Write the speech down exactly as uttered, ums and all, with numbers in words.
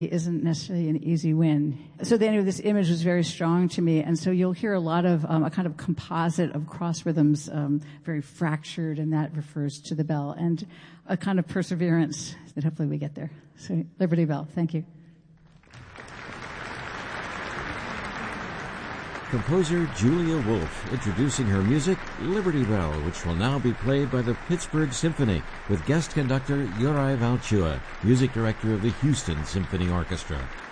isn't necessarily an easy win. So the anyway, this image was very strong to me, and so you'll hear a lot of um, a kind of composite of cross rhythms, um, very fractured, and that refers to the bell, and a kind of perseverance that hopefully we get there. So Liberty Bell, thank you. Composer Julia Wolfe introducing her music, Liberty Bell, which will now be played by the Pittsburgh Symphony with guest conductor Uri Valchua, music director of the Houston Symphony Orchestra.